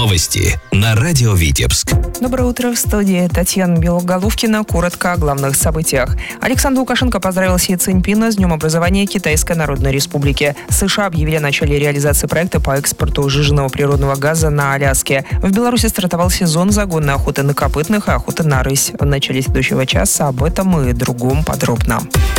Новости на радио Витебск. Доброе утро, в студии Татьяна Белоголовкина. Коротко о главных событиях. Александр Лукашенко поздравил Си Цзиньпина с Днем образования Китайской Народной Республики. США объявили о начале реализации проекта по экспорту сжиженного природного газа на Аляске. В Беларуси стартовал сезон загонной охоты на копытных и охоты на рысь. В начале следующего часа об этом и другом подробно.